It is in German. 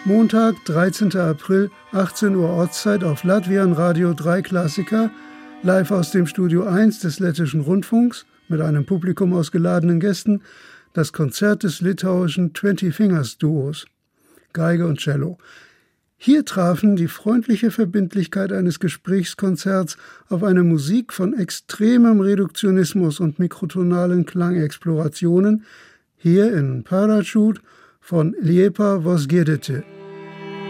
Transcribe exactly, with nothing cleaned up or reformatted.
Montag, dreizehnten April, achtzehn Uhr Ortszeit auf Latvian Radio drei Klassiker, live aus dem Studio eins des Lettischen Rundfunks mit einem Publikum aus geladenen Gästen, das Konzert des litauischen Twenty Fingers Duos, Geige und Cello. Hier trafen die freundliche Verbindlichkeit eines Gesprächskonzerts auf eine Musik von extremem Reduktionismus und mikrotonalen Klangexplorationen, hier in Parachute von Liepa Vosgedete.